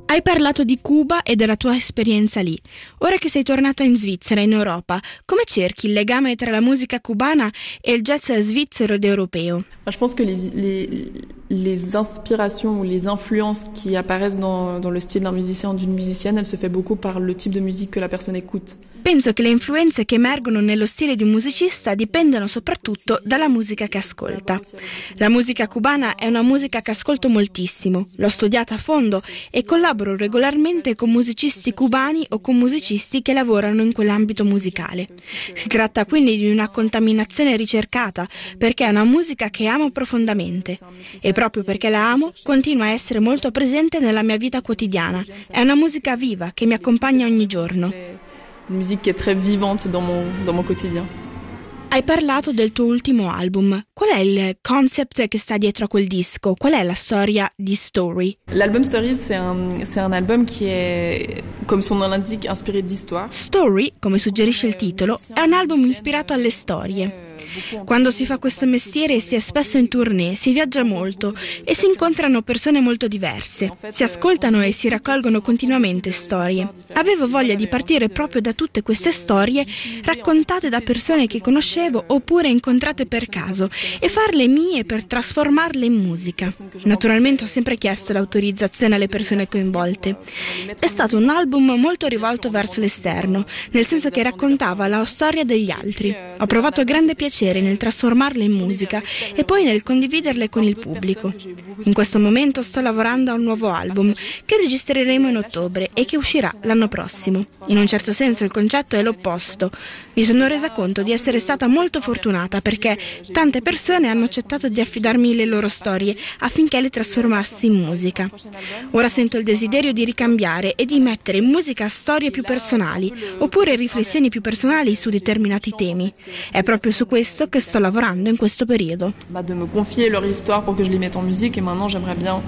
Hai parlato di Cuba e della tua esperienza lì. Ora che sei tornata in Svizzera, in Europa, come cerchi il legame tra la musica cubana e il jazz svizzero ed europeo? Je pense que les inspirations ou les influences qui apparaissent dans le style d'un musicien ou d'une musicienne, elle se fait beaucoup par le type de musique que la personne écoute. Penso che le influenze che emergono nello stile di un musicista dipendano soprattutto dalla musica che ascolta. La musica cubana è una musica che ascolto moltissimo, l'ho studiata a fondo e collaboro regolarmente con musicisti cubani o con musicisti che lavorano in quell'ambito musicale. Si tratta quindi di una contaminazione ricercata, perché è una musica che amo profondamente e proprio perché la amo continua a essere molto presente nella mia vita quotidiana. È una musica viva che mi accompagna ogni giorno. Une musique qui est très vivante dans mon quotidien. Hai parlato del tuo ultimo album. Qual è il concept che sta dietro a quel disco? Qual è la storia di Story? L'album Stories, c'est un album qui est, comme son nom l'indique, inspiré d'histoire. Story, come suggerisce il titolo, è un album ispirato alle storie. Quando si fa questo mestiere si è spesso in tournée, si viaggia molto e si incontrano persone molto diverse. Si ascoltano e si raccolgono continuamente storie. Avevo voglia di partire proprio da tutte queste storie raccontate da persone che conoscevo oppure incontrate per caso e farle mie per trasformarle in musica. Naturalmente ho sempre chiesto l'autorizzazione alle persone coinvolte. È stato un album molto rivolto verso l'esterno, nel senso che raccontava la storia degli altri. Ho provato grande piacere nel trasformarle in musica e poi nel condividerle con il pubblico. In questo momento sto lavorando a un nuovo album che registreremo in ottobre e che uscirà l'anno prossimo. In un certo senso il concetto è l'opposto. Mi sono resa conto di essere stata molto fortunata perché tante persone hanno accettato di affidarmi le loro storie affinché le trasformassi in musica. Ora sento il desiderio di ricambiare e di mettere in musica storie più personali oppure riflessioni più personali su determinati temi. È proprio su questo che sto lavorando in questo periodo. De me confier leur histoire pour que je les mette en musique et maintenant j'aimerais bien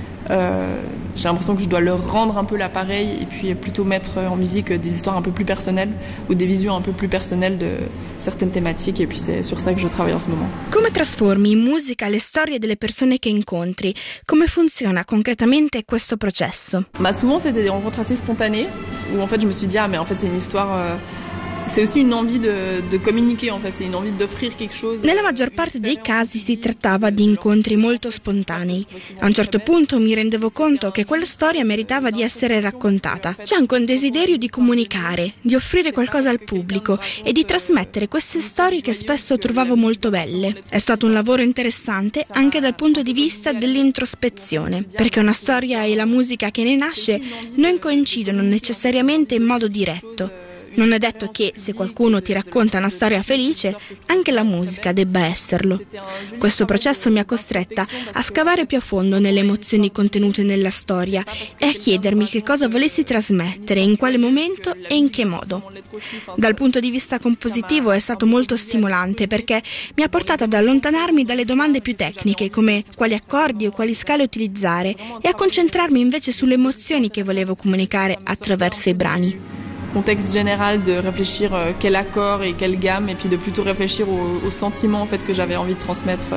j'ai l'impression que je dois leur rendre un peu l'appareil et puis plutôt mettre en musique des histoires un peu plus personnelles ou des visions un peu plus personnelles de certaines thématiques et puis c'est sur ça que je travaille en ce moment. Come trasformi in musica le storie delle persone che incontri? Come funziona concretamente questo processo? Souvent c'était des rencontres assez spontanées où en fait je me suis dit mais en fait c'est une histoire c'est aussi une envie de communiquer en fait, c'est une envie d'offrir quelque chose. Nella maggior parte dei casi si trattava di incontri molto spontanei. A un certo punto mi rendevo conto che quella storia meritava di essere raccontata. C'è anche un desiderio di comunicare, di offrire qualcosa al pubblico e di trasmettere queste storie che spesso trovavo molto belle. È stato un lavoro interessante anche dal punto di vista dell'introspezione, perché una storia e la musica che ne nasce non coincidono necessariamente in modo diretto. Non è detto che, se qualcuno ti racconta una storia felice, anche la musica debba esserlo. Questo processo mi ha costretta a scavare più a fondo nelle emozioni contenute nella storia e a chiedermi che cosa volessi trasmettere, in quale momento e in che modo. Dal punto di vista compositivo è stato molto stimolante perché mi ha portato ad allontanarmi dalle domande più tecniche, come quali accordi o quali scale utilizzare, e a concentrarmi invece sulle emozioni che volevo comunicare attraverso i brani. Contexte général de réfléchir quel accord et quelle gamme et puis de plutôt réfléchir aux sentiments en fait que j'avais envie de transmettre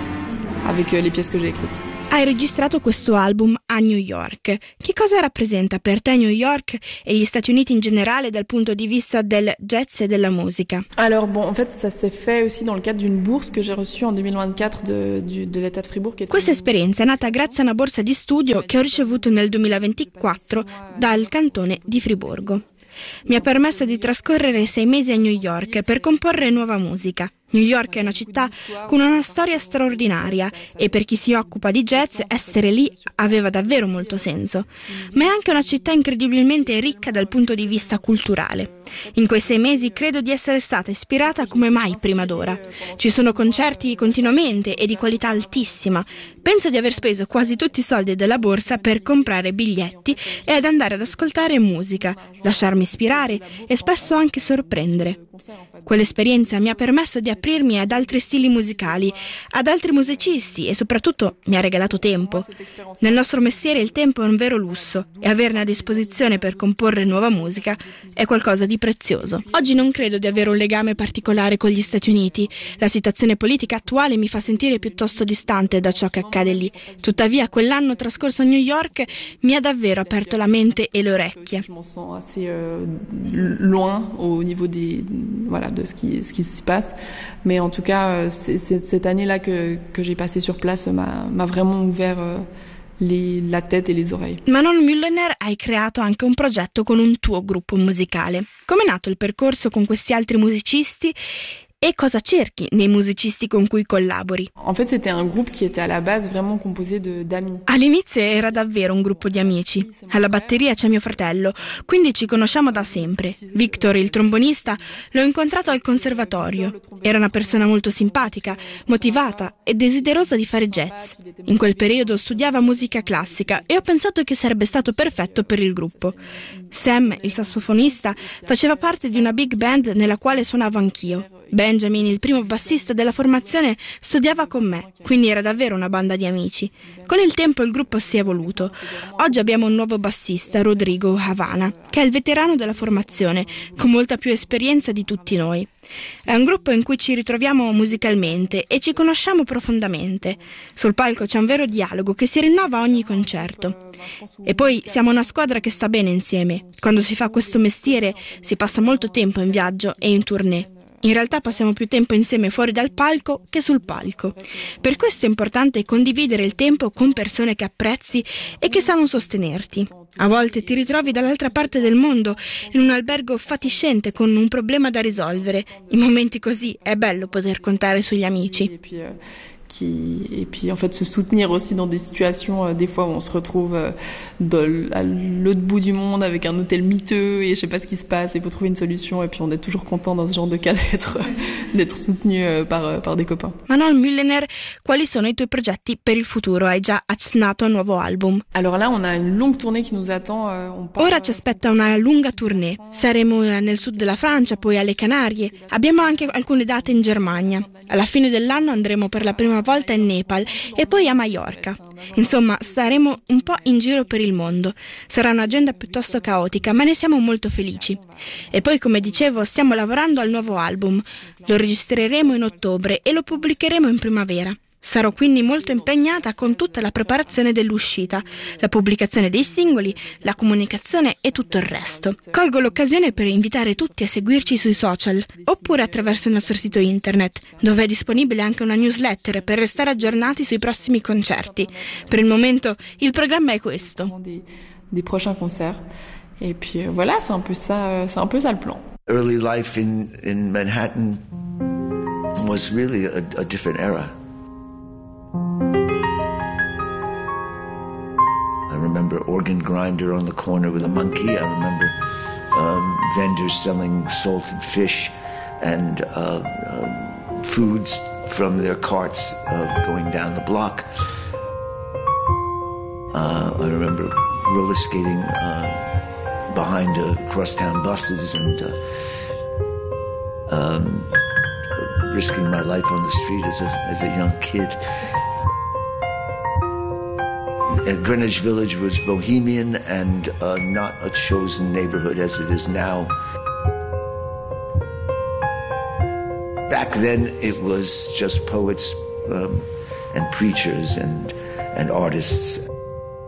avec les pièces que j'ai écrites. Hai registrato questo album a New York. Che cosa rappresenta per te New York e gli Stati Uniti in generale dal punto di vista del jazz e della musica? Alors bon, en fait, ça s'est fait aussi dans le cadre d'une bourse que j'ai reçue en 2024 de l'État de Fribourg. Questa esperienza è nata grazie a una borsa di studio che ho ricevuto nel 2024 dal cantone di Friburgo. Mi ha permesso di trascorrere 6 mesi a New York per comporre nuova musica. New York è una città con una storia straordinaria e per chi si occupa di jazz essere lì aveva davvero molto senso. Ma è anche una città incredibilmente ricca dal punto di vista culturale. In quei 6 mesi credo di essere stata ispirata come mai prima d'ora. Ci sono concerti continuamente e di qualità altissima. Penso di aver speso quasi tutti i soldi della borsa per comprare biglietti e ad andare ad ascoltare musica, lasciarmi ispirare e spesso anche sorprendere. Quell'esperienza mi ha permesso di apprezzare aprirmi ad altri stili musicali, ad altri musicisti e soprattutto mi ha regalato tempo. Nel nostro mestiere il tempo è un vero lusso e averne a disposizione per comporre nuova musica è qualcosa di prezioso. Oggi non credo di avere un legame particolare con gli Stati Uniti. La situazione politica attuale mi fa sentire piuttosto distante da ciò che accade lì. Tuttavia, quell'anno trascorso a New York mi ha davvero aperto la mente e le orecchie. Je m'en sens assez loin au niveau de ce qui s'y passe. Mais en tout cas, c'est cette année-là que j'ai passé sur place m'a vraiment ouvert la tête e les oreilles. Manon Müllener, hai creato anche un progetto con un tuo gruppo musicale. Come è nato il percorso con questi altri musicisti e cosa cerchi nei musicisti con cui collabori? En fait, c'était un groupe qui était à la base vraiment composé d'amis. All'inizio era davvero un gruppo di amici. Alla batteria c'è mio fratello, quindi ci conosciamo da sempre. Victor, il trombonista, l'ho incontrato al conservatorio. Era una persona molto simpatica, motivata e desiderosa di fare jazz. In quel periodo studiava musica classica e ho pensato che sarebbe stato perfetto per il gruppo. Sam, il sassofonista, faceva parte di una big band nella quale suonavo anch'io. Benjamin, il primo bassista della formazione, studiava con me, quindi era davvero una banda di amici. Con il tempo il gruppo si è evoluto. Oggi abbiamo un nuovo bassista, Rodrigo Havana, che è il veterano della formazione, con molta più esperienza di tutti noi. È un gruppo in cui ci ritroviamo musicalmente e ci conosciamo profondamente. Sul palco c'è un vero dialogo che si rinnova a ogni concerto. E poi siamo una squadra che sta bene insieme. Quando si fa questo mestiere si passa molto tempo in viaggio e in tournée. In realtà passiamo più tempo insieme fuori dal palco che sul palco. Per questo è importante condividere il tempo con persone che apprezzi e che sanno sostenerti. A volte ti ritrovi dall'altra parte del mondo, in un albergo fatiscente con un problema da risolvere. In momenti così è bello poter contare sugli amici. Et puis en fait se soutenir aussi dans des situations des fois où on se retrouve à l'autre bout du monde avec un hôtel miteux et je sais pas ce qui se passe, il faut trouver une solution et puis on est toujours content dans ce genre de cas d'être soutenu par des copains. Manon Müllener, quali sono i tuoi progetti per il futuro? Hai già accennato un nuovo album. Alors là on a une longue tournée qui nous attend. Ora ci aspetta una lunga tournée. Saremo nel sud della Francia, poi alle Canarie. Abbiamo anche alcune date in Germania. Alla fine dell'anno andremo per la prima volta in Nepal e poi a Maiorca. Insomma, staremo un po' in giro per il mondo. Sarà un'agenda piuttosto caotica, ma ne siamo molto felici. E poi, come dicevo, stiamo lavorando al nuovo album. Lo registreremo in ottobre e lo pubblicheremo in primavera. Sarò quindi molto impegnata con tutta la preparazione dell'uscita, la pubblicazione dei singoli, la comunicazione e tutto il resto. Colgo l'occasione per invitare tutti a seguirci sui social oppure attraverso il nostro sito internet, dove è disponibile anche una newsletter per restare aggiornati sui prossimi concerti. Per il momento il programma è questo. Des prochains concerts. Et puis voilà, c'est un peu ça le plan. Early life in Manhattan was really a different era. I remember organ grinder on the corner with a monkey. I remember vendors selling salted fish and foods from their carts going down the block. I remember roller skating behind crosstown buses and risking my life on the street as a young kid. Greenwich Village was bohemian and not a chosen neighborhood as it is now. Back then it was just poets and preachers and artists